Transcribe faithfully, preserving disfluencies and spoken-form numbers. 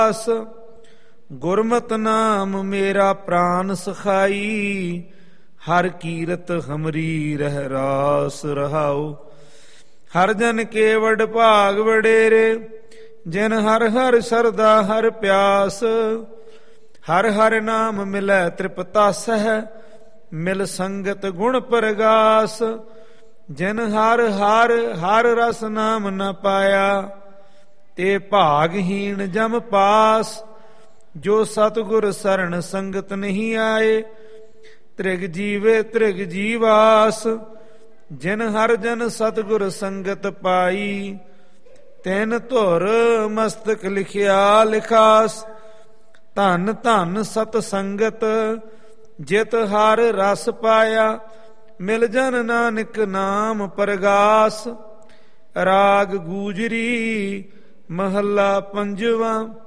ਗੁਰਮਤਿ ਨਾਮ ਮੇਰਾ ਪ੍ਰਾਨ ਸਖਾਈ, ਹਰ ਕੀਰਤ ਹਮਰੀ ਰਹਿ ਰਾਸ ਰਹਾਉ। ਹਰ ਜਨ ਕੇ ਵਡ ਭਾਗ ਵਡੇਰੇ, ਜਿਨ ਹਰ ਹਰ ਸਰਦਾ ਹਰ ਪਿਆਸ। ਹਰ ਹਰ ਨਾਮ ਮਿਲੈ ਤ੍ਰਿਪਤਾਸਹਿ, ਮਿਲ ਸੰਗਤ ਗੁਣ ਪ੍ਰਗਾਸ। ਜਿਨ ਹਰ ਹਰ ਹਰ ਰਸ ਨਾਮ ਨ ਪਾਇਆ, ਤੇ ਭਾਗਹੀਣ ਜਮ ਪਾਸ। ਜੋ ਸਤਿਗੁਰ ਸਰਣ ਸੰਗਤ ਨਹੀਂ ਆਏ, ਤ੍ਰਿਗ ਜੀਵੇ ਤ੍ਰਿਗ ਜੀਵਾਸ। ਜਿਨ ਹਰ ਜਨ ਸਤਿਗੁਰ ਸੰਗਤ ਪਾਈ, ਤਿਨ ਧੁਰ ਮਸਤਕ ਲਿਖਿਆ ਲਿਖਾਸ। ਧਨ ਧਨ ਸਤ ਸੰਗਤ, ਜਿਤ ਹਰ ਰਸ ਪਾਇਆ। ਮਿਲ ਜਨ ਨਾਨਕ ਨਾਮ ਪਰਗਾਸ। ਰਾਗ ਗੂਜਰੀ ਮਹੱਲਾ ਪੰਜਵਾਂ।